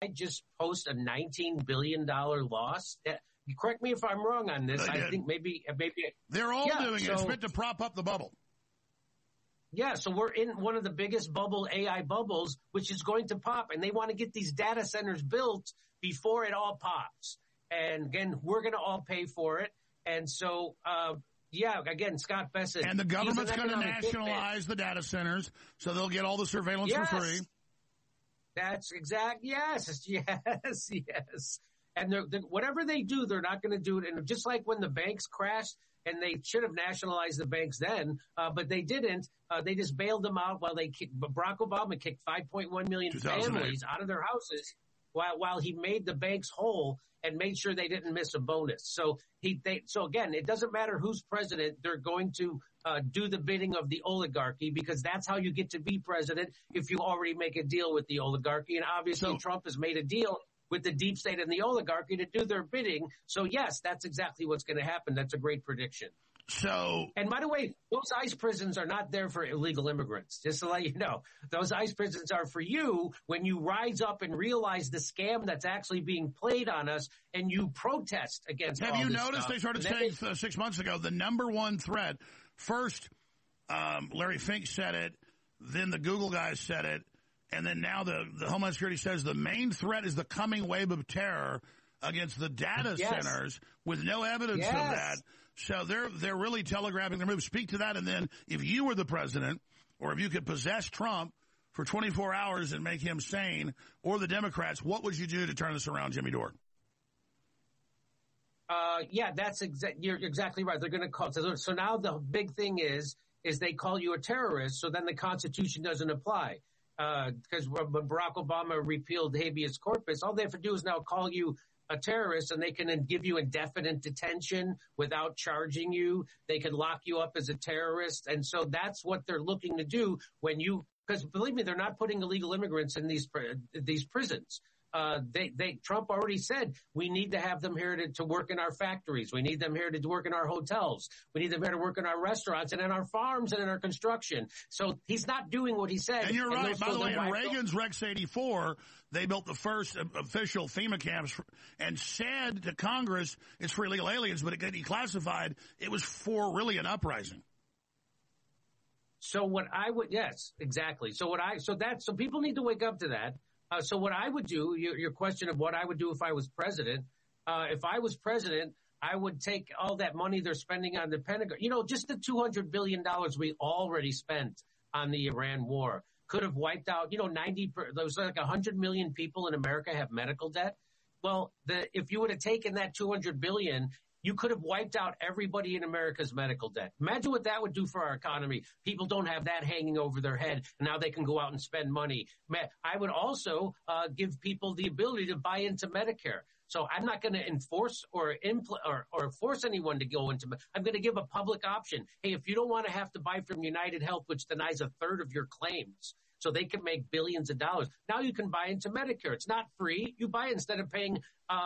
just post a $19 billion loss? Correct me if I'm wrong on this. I think maybe they're all doing it. It's meant to prop up the bubble. Yeah, so we're in one of the biggest AI bubbles, which is going to pop, and they want to get these data centers built before it all pops. And again, we're going to all pay for it. And so, again, Scott Bessent. And the government's going to nationalize the data centers, so they'll get all the surveillance for free. That's exact. Yes. And whatever they do, they're not going to do it. And just like when the banks crashed, and they should have nationalized the banks then, but they didn't. They just bailed them out while Barack Obama kicked 5.1 million families out of their houses while he made the banks whole and made sure they didn't miss a bonus. So again, it doesn't matter who's president. They're going to do the bidding of the oligarchy, because that's how you get to be president if you already make a deal with the oligarchy. And obviously Trump has made a deal with the deep state and the oligarchy to do their bidding. So, yes, that's exactly what's going to happen. That's a great prediction. And by the way, those ICE prisons are not there for illegal immigrants. Just to let you know, those ICE prisons are for you when you rise up and realize the scam that's actually being played on us, and you protest against all this stuff. Have you noticed they started saying 6 months ago the number one threat? First, Larry Fink said it, then the Google guys said it, and then now the Homeland Security says the main threat is the coming wave of terror against the data centers, with no evidence of that. So they're really telegraphing their move. Speak to that, and then if you were the president, or if you could possess Trump for 24 hours and make him sane, or the Democrats, what would you do to turn this around, Jimmy Dore? You're exactly right. They're going to call. So now the big thing is they call you a terrorist, so then the Constitution doesn't apply. Because when Barack Obama repealed habeas corpus, all they have to do is now call you a terrorist, and they can then give you indefinite detention without charging you. They can lock you up as a terrorist. And so that's what they're looking to do because believe me, they're not putting illegal immigrants in these prisons. Trump already said we need to have them here to work in our factories. We need them here to work in our hotels. We need them here to work in our restaurants and in our farms and in our construction. So he's not doing what he said. And you're right. By the way, in Reagan's Rex 84, they built the first official FEMA camps and said to Congress it's for illegal aliens, but it got declassified. It was for really an uprising. So yes, exactly. So people need to wake up to that. So what I would do, your question of what I would do if I was president, I would take all that money they're spending on the Pentagon. Just the $200 billion we already spent on the Iran war could have wiped out, there was like 100 million people in America have medical debt. Well, if you would have taken that $200 billion, you could have wiped out everybody in America's medical debt. Imagine what that would do for our economy. People don't have that hanging over their head, and now they can go out and spend money. I would also give people the ability to buy into Medicare. So I'm not going to enforce or force anyone to go into. I'm going to give a public option. Hey, if you don't want to have to buy from United Health, which denies a third of your claims, so they can make billions of dollars. Now you can buy into Medicare. It's not free. You buy instead of paying.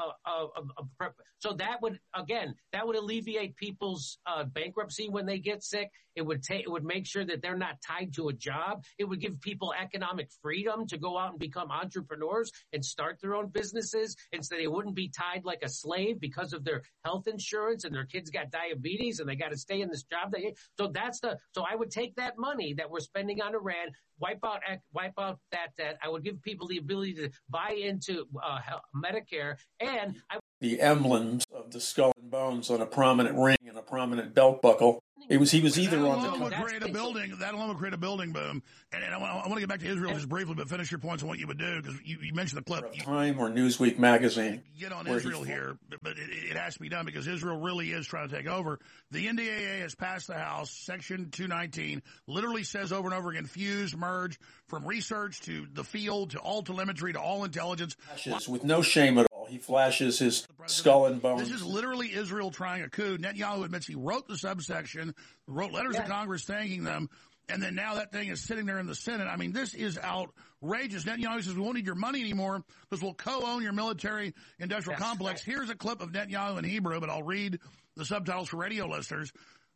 So that would alleviate people's bankruptcy when they get sick. It would make sure that they're not tied to a job. It would give people economic freedom to go out and become entrepreneurs and start their own businesses, and so they wouldn't be tied like a slave because of their health insurance, and their kids got diabetes and they got to stay in this job. So I would take that money that we're spending on Iran, wipe out that debt. I would give people the ability to buy into Medicare, and the emblems of the skull and bones on a prominent ring and a prominent belt buckle. He was either on the. That alone would create a building boom. And I want to get back to Israel just briefly, but finish your points on what you would do, because you mentioned the clip. Time or Newsweek magazine. Get on Israel here, but it has to be done because Israel really is trying to take over. The NDAA has passed the House. Section 219 literally says over and over again, fuse, merge, from research to the field to all telemetry to all intelligence. With no shame at all. He flashes his skull and bones. This is literally Israel trying a coup. Netanyahu admits he wrote the subsection, wrote letters to Congress thanking them, and then now that thing is sitting there in the Senate. I mean, this is outrageous. Netanyahu says, we won't need your money anymore because we'll co-own your military-industrial complex. Here's a clip of Netanyahu in Hebrew, but I'll read the subtitles for radio listeners.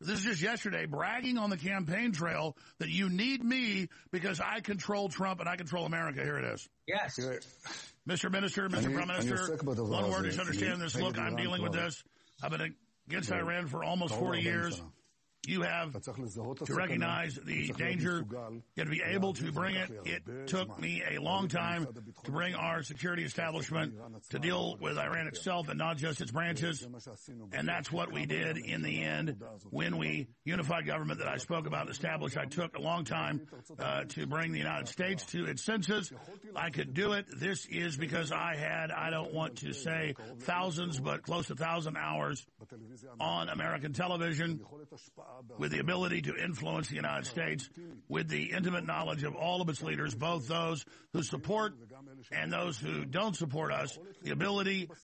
this is just yesterday, bragging on the campaign trail that you need me because I control Trump and I control America. Here it is. Yes. Mr. Minister, Mr. Prime Minister, one word is understand this. Look, I'm dealing with this. I've been against Iran for almost 40 years. You have to recognize the danger. You have to be able to bring it. It took me a long time to bring our security establishment to deal with Iran itself and not just its branches. And that's what we did in the end when we unified government that I spoke about established. I took a long time to bring the United States to its senses. I could do it. This is because I don't want to say thousands, but close to 1,000 hours on American television, with the ability to influence the United States, with the intimate knowledge of all of its leaders, both those who support and those who don't support us, the ability